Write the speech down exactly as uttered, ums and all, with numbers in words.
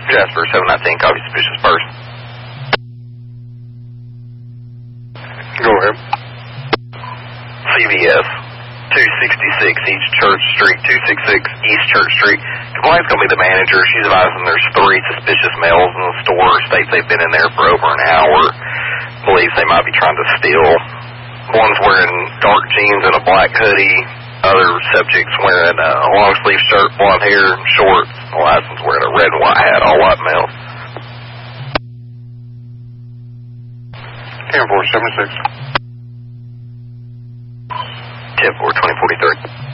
Jasper seven nineteen, copy suspicious person. Go ahead. C V S, two sixty-six East Church Street, two sixty-six East Church Street. Complaint's going to be the manager. She's advising there's three suspicious males in the store. States they've been in there for over an hour. Believes they might be trying to steal. One's wearing dark jeans and a black hoodie. Other subjects wearing a long sleeve shirt, blonde hair, shorts. The last one's wearing a red and white hat, all white male. ten four seventy-six. ten four twenty forty-three.